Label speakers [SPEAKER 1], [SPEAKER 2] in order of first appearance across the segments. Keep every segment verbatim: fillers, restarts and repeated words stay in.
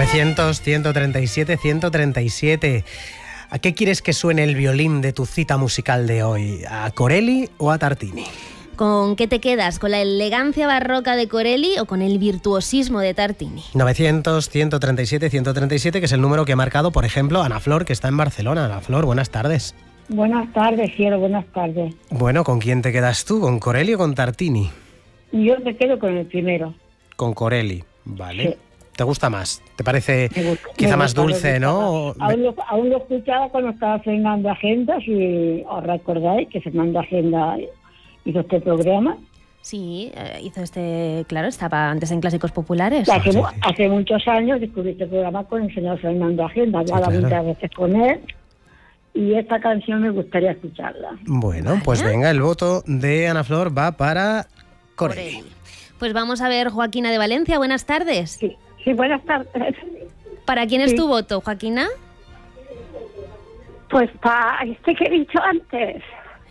[SPEAKER 1] novecientos, ciento treinta y siete, ciento treinta y siete. ¿A qué quieres que suene el violín de tu cita musical de hoy? ¿A Corelli o a Tartini?
[SPEAKER 2] ¿Con qué te quedas? ¿Con la elegancia barroca de Corelli o con el virtuosismo de Tartini?
[SPEAKER 1] novecientos, ciento treinta y siete, ciento treinta y siete, que es el número que ha marcado, por ejemplo, Ana Flor, que está en Barcelona. Ana Flor, buenas tardes.
[SPEAKER 3] Buenas tardes, cielo, buenas tardes.
[SPEAKER 1] Bueno, ¿con quién te quedas tú? ¿Con Corelli o con Tartini?
[SPEAKER 3] Yo me quedo con el primero.
[SPEAKER 1] Con Corelli, vale.
[SPEAKER 3] Sí.
[SPEAKER 1] ¿Te gusta más? ¿Te parece
[SPEAKER 3] gusta,
[SPEAKER 1] quizá más
[SPEAKER 3] gusta,
[SPEAKER 1] dulce, no?
[SPEAKER 3] Aún lo, aún lo escuchaba cuando estaba Fernando Agenda, si os recordáis que Fernando Agenda hizo este programa.
[SPEAKER 2] Sí, hizo este, claro, estaba antes en Clásicos Populares.
[SPEAKER 3] Hace,
[SPEAKER 1] sí, sí.
[SPEAKER 3] hace muchos años descubrí este programa con el señor Fernando Agenda, hablaba
[SPEAKER 1] Sí, claro.
[SPEAKER 3] muchas veces con él, y esta canción me gustaría escucharla.
[SPEAKER 1] Bueno,
[SPEAKER 2] Vale.
[SPEAKER 1] pues venga, el voto de Ana Flor va para Corelli.
[SPEAKER 2] Corelli. Pues vamos a ver, Joaquina de Valencia, buenas tardes.
[SPEAKER 3] Sí, sí, buenas tardes.
[SPEAKER 2] ¿Para quién es
[SPEAKER 3] Sí.
[SPEAKER 2] tu voto, Joaquina?
[SPEAKER 3] Pues para este que he dicho antes.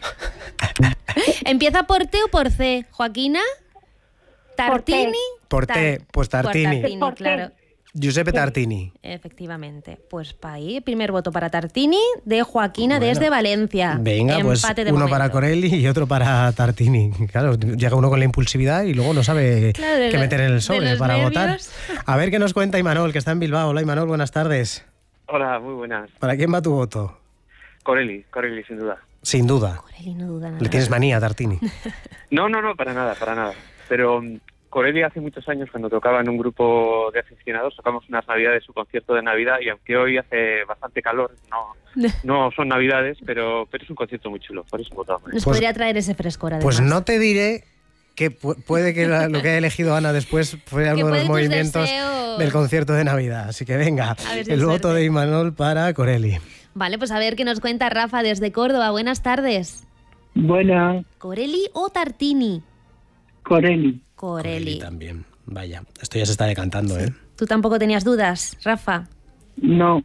[SPEAKER 2] ¿Empieza por T o por C, Joaquina? ¿Tartini?
[SPEAKER 1] Por T,
[SPEAKER 2] Tar-
[SPEAKER 1] pues Tartini.
[SPEAKER 2] Por Tartini,
[SPEAKER 3] Por T.
[SPEAKER 2] claro.
[SPEAKER 1] Giuseppe Tartini.
[SPEAKER 2] Efectivamente. Pues para ahí, primer voto para Tartini de Joaquina
[SPEAKER 1] Bueno.
[SPEAKER 2] desde Valencia.
[SPEAKER 1] Venga, pues
[SPEAKER 2] Empate de
[SPEAKER 1] uno
[SPEAKER 2] momento.
[SPEAKER 1] para Corelli y otro para Tartini. Claro, llega uno con la impulsividad y luego no sabe
[SPEAKER 2] Claro, de
[SPEAKER 1] qué
[SPEAKER 2] lo-
[SPEAKER 1] meter en el
[SPEAKER 2] de
[SPEAKER 1] sobre
[SPEAKER 2] los
[SPEAKER 1] para votar.
[SPEAKER 2] nervios.
[SPEAKER 1] A ver qué nos cuenta Imanol, que está en Bilbao. Hola Imanol, buenas tardes.
[SPEAKER 4] Hola, muy buenas.
[SPEAKER 1] ¿Para quién va tu voto?
[SPEAKER 4] Corelli, Corelli, sin duda.
[SPEAKER 1] Sin duda.
[SPEAKER 2] Corelli no duda nada.
[SPEAKER 1] Le tienes manía a Tartini.
[SPEAKER 4] No, no, no, para nada, para nada. Pero um, Corelli hace muchos años, cuando tocaba en un grupo de aficionados, tocamos unas navidades, su concierto de Navidad, y aunque hoy hace bastante calor, no no son navidades, pero pero es un concierto muy chulo, por eso votamos.
[SPEAKER 2] Nos
[SPEAKER 1] Pues-
[SPEAKER 2] podría traer ese frescor, además.
[SPEAKER 1] Pues no te diré que pu- puede que la- lo que haya elegido Ana después fuera
[SPEAKER 2] Que
[SPEAKER 1] uno de los
[SPEAKER 2] puede tus
[SPEAKER 1] movimientos
[SPEAKER 2] deseos.
[SPEAKER 1] del concierto de Navidad. Así que venga,
[SPEAKER 2] A ver si
[SPEAKER 1] el
[SPEAKER 2] hay
[SPEAKER 1] voto
[SPEAKER 2] suerte.
[SPEAKER 1] de Imanol para Corelli.
[SPEAKER 2] Vale, pues a ver qué nos cuenta Rafa desde Córdoba. Buenas tardes.
[SPEAKER 3] Buenas,
[SPEAKER 2] ¿Corelli o Tartini?
[SPEAKER 3] Corelli.
[SPEAKER 2] Corelli.
[SPEAKER 1] también. Vaya, esto ya se está decantando, ¿eh?
[SPEAKER 2] ¿Tú tampoco tenías dudas, Rafa?
[SPEAKER 3] No.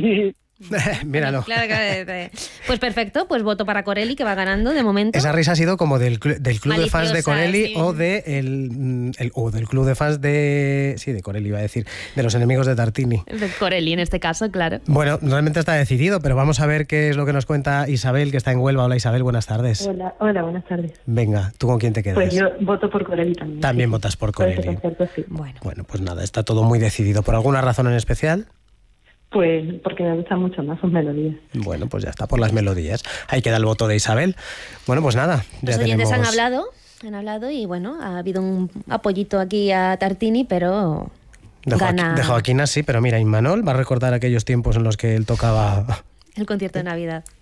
[SPEAKER 1] Míralo.
[SPEAKER 2] Claro que- pues perfecto, pues voto para Corelli, que va ganando de momento.
[SPEAKER 1] Esa risa ha sido como del, cl- del club de fans de
[SPEAKER 2] Maliciosa,
[SPEAKER 1] Corelli
[SPEAKER 2] sí.
[SPEAKER 1] o, de el, mm, el- o del club de fans de... Sí, de Corelli iba a decir, de los enemigos de Tartini.
[SPEAKER 2] De Corelli en este caso, claro.
[SPEAKER 1] Bueno, realmente está decidido, pero vamos a ver qué es lo que nos cuenta Isabel, que está en Huelva. Hola Isabel, buenas tardes.
[SPEAKER 5] Hola, hola, buenas tardes.
[SPEAKER 1] Venga, ¿tú con quién te quedas?
[SPEAKER 5] Pues yo voto por Corelli también.
[SPEAKER 1] También
[SPEAKER 5] sí.
[SPEAKER 1] votas por
[SPEAKER 5] Por ese
[SPEAKER 1] Corelli.
[SPEAKER 5] concierto, sí.
[SPEAKER 2] Bueno,
[SPEAKER 1] Bueno, pues nada, está todo muy decidido. ¿Por alguna razón en especial?
[SPEAKER 5] Pues porque me gustan mucho más sus melodías.
[SPEAKER 1] Bueno, pues ya está, por las melodías. Ahí queda el voto de Isabel. Bueno, pues nada,
[SPEAKER 2] los
[SPEAKER 1] ya
[SPEAKER 2] oyentes
[SPEAKER 1] tenemos...
[SPEAKER 2] han hablado, han hablado y bueno, ha habido un apoyito aquí a Tartini, pero
[SPEAKER 1] De, Joaqui-
[SPEAKER 2] gana
[SPEAKER 1] de Joaquina sí, pero mira, Imanol va a recordar aquellos tiempos en los que él tocaba
[SPEAKER 2] el concierto de Navidad.